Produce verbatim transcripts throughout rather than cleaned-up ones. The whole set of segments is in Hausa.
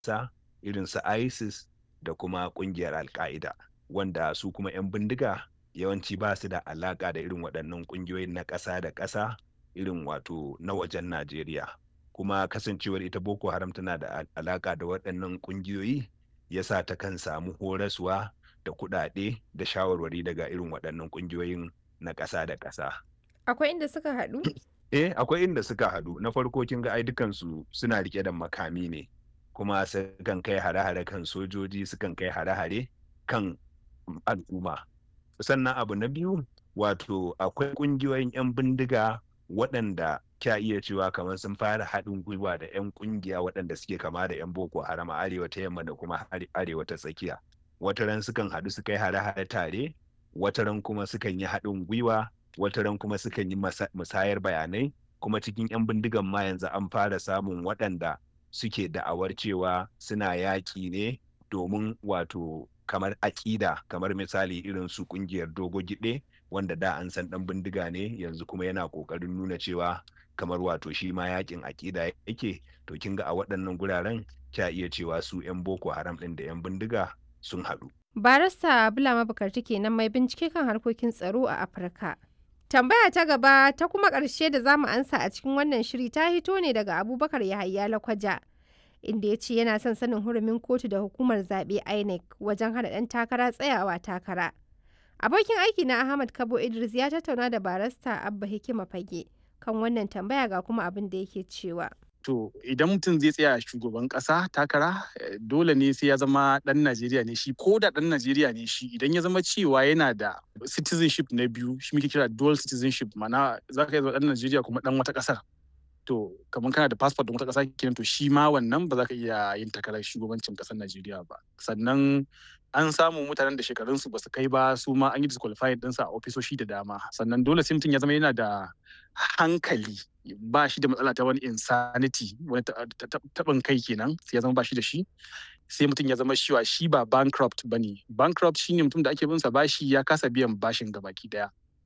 sa irin su ISIS da kuma ƙungiyar Al-Qaida, wanda su kuma 'yan bindiga yawanci ba su da alaƙa da irin waɗannan ƙungiyoyin na ƙasa da ƙasa irin wato na wajen Najeriya. Kuma kasancewar ita Boko Haram tana da alaƙa da waɗannan ƙungiyoyi ya sa takan samu horaswa da kuɗaɗe da shawarwari daga irin waɗannan ƙungiyoyin na ƙasa da ƙasa. Akwai inda suka haɗu? Eh, akwai inda suka haɗu. Na farko kin ga ai dukansu suna riƙe da makami ne, kuma sukan kai hare-hare kan sojoji, sukan kai hare-hare kan al'umma. Sannan abu na biyu, wato akwai ƙungiyoyin 'yan bindiga waɗanda kya iya cewa kamar sun fara haɗin gwiwa da 'yan ƙungiya waɗanda suke kama da 'yan Boko Haram a arewa ta yamma da kuma arewa ta tsakiya. Wataran sukan haɗu su kai hare-hare tare, wataran kuma sukan yi haɗin gwiwa, wataran kuma sukan yi musayar bayanai, kuma cikin 'yan bindigan ma yanzu an fara samun waɗanda suke da'awar cewa suna yaƙi ne domin wato kamar aƙida, kamar misali irin su ƙungiyar Dogo Giɗe wanda da an san ɗan bindiga ne yanzu kuma yana ƙoƙarin nuna cewa kamar wato shi ma yaƙin aƙida yake. To kin ga a waɗannan guraren kya iya cewa su 'yan Boko Haram ɗin da 'yan bindiga sun haɗu. Barista Bulama Bukarti kenan mai bincike kan harkokin tsaro a Afirka. Tambaya ta gaba ta kuma ƙarshe da za mu ansa a cikin wannan shiri ta hito ne daga Abubakar Yahaya Lakwaja, inda ya ce yana son sanin hurumin kotu da hukumar zaɓe I N E C wajen hana ɗan takara tsayawa takara. Abokin aiki na Ahmad Kabo Idris ya tattauna da barista Abba Hikima Fage kan wannan tambaya ga kuma abin da yake cewa. To idan mutum zai tsaya shugaban ƙasa takara dole ne sai ya zama ɗan Najeriya ne shi, ko da ɗan Najeriya ne shi idan ya zama cewa yana da citizenship na biyu, shi muke kira dual citizenship, ma'ana za ka yi zama ɗan Najeriya kuma ɗan wata ƙasar. To kamar kana da passport ɗin wata ƙasa kenan, to shi ma wannan ba za ka iya yin takarar shugabancin ƙasar Najeriya ba. Sannan an samu mutanen da shekarunsu ba su kai ba su ma an yi disqualifying ɗinsa a ofisoshi da dama. Sannan dole sai mutum ya zama yana da hankali, ba shi da matsala ta wani insanity, wani taɓin kai kenan, sai ya zama ba shi da shi. Sai mutum ya zama shiwa shi ba bankrupt ba ne. Bankrupt shi ne mutum da ake binsa bashi ya kasa biyan bashin gabaki daya.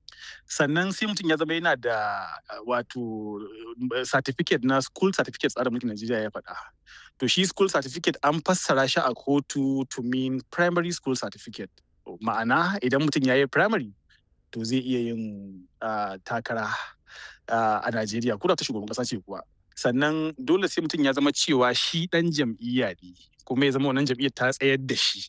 Sannan sai mutum ya zama yana da wato certificate na school certificate, tsarin mulkin Najeriya ya faɗa. To shi school certificate an fassara shi a kotu to mean primary school certificate. Ma'ana idan mutum ya yi primary to zai iya yin uh, takara uh, a Najeriya, ko da ta shugaban ƙasa ce kuwa. Sannan dole sai mutum ya zama cewa shi ɗan jam'iyya ne, kuma ya zama wannan jam'iyyar ta tsayar da shi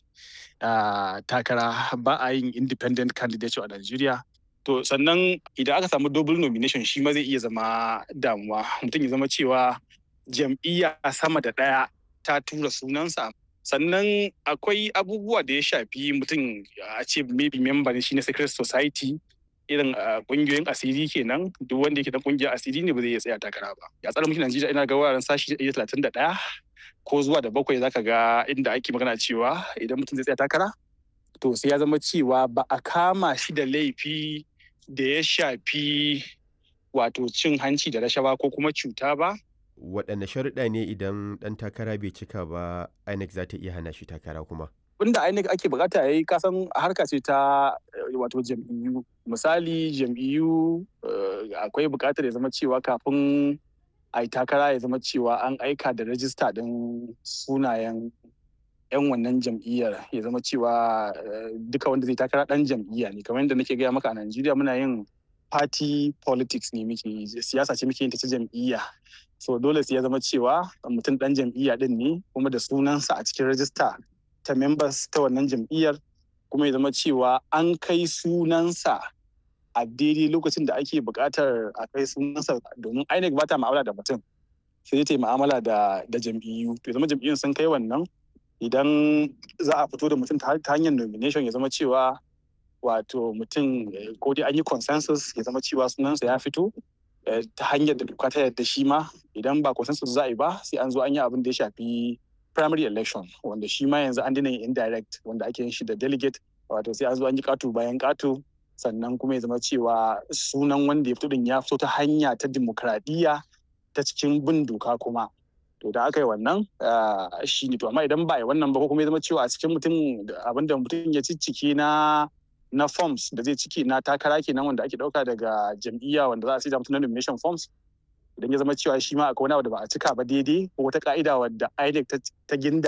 uh, takara. Ba a yin independent candidate a Najeriya. To sannan idan aka samu double nomination shi ma zai iya zama damuwa. Mutum ya zama cewa jam'iyya sama da ɗaya ta tura sunansa. Sannan akwai abubuwa da ya shafi mutum a ce maybe member ne shi na secret society, irin ƙungiyoyin asiri kenan. Duk wanda yake da ƙungiyar asiri ne ba zai iya tsaya takara ba. Ya tsara mulkin Najeriya ina ga wuraren sashi ɗari talatin da ɗaya ko zuwa da bakwai zaka ga inda ake magana cewa idan mutum zai tsaya takara to sai ya zama cewa ba a kama shi da laifi da ya shafi wato cin hanci da rashawa ko kuma cuta ba. Waɗanne sharuɗa ne idan ɗan takara bai cika ba I N E C za ta iya hana shi takara kuma? Wanda I N E C ake bukata ya yi, kasan harka ce ta wato jam'iyyu. Misali jam'iyyu akwai bukatar ya zama cewa kafin a yi takara ya zama cewa an aika da rajista ɗin sunayen 'yan wannan jam'iyyar, ya zama cewa duka wanda zai takara ɗan jam'iyya ne. Kamar yadda nake gaya maka a Najeriya muna yin party politics ne, muke siyasa ce muke yin ta ta jam'iyya. So dole sai ya zama cewa mutum ɗan jam'iyya ɗin ne kuma da sunansa a cikin rajista ta members ta wannan jam'iyyar, kuma ya zama cewa an kai sunansa a daidai lokacin da ake buƙatar a kai sunansa, domin I N E C ba ta ma'amala da mutum, sai ta yi ma'amala da da jam'iyyu. To ya zama jam'iyyun sun kai wannan. Idan za a fito da mutum ta hanyar nomination ya zama cewa wato mutum ko dai an yi consensus ya zama cewa sunansa ya fito ta hanyar da doka ta yarda shi ma. Idan ba consensus za a yi ba sai an zo an yi abin da ya shafi primary election, wanda shi ma yanzu an dina yin indirect, wanda ake yin shi da delegate, wato sai an zo an yi ƙato bayan ƙato. Sannan kuma ya zama cewa sunan wanda ya fito din ya fito ta hanya ta dimokuraɗiyya ta cikin bin doka kuma. To da aka yi wannan shi ne. To amma idan ba a yi wannan ba, ko kuma ya zama cewa a cikin mutum abinda mutum ya ciccike na na forms da zai ciki na takara kenan, wanda ake dauka daga jam'iyya wanda za a sai da mutum na nomination forms, idan ya zama cewa shi ma akwai wani abu da ba a cika ba daidai ko wata ka'ida wadda I N E C ta ginda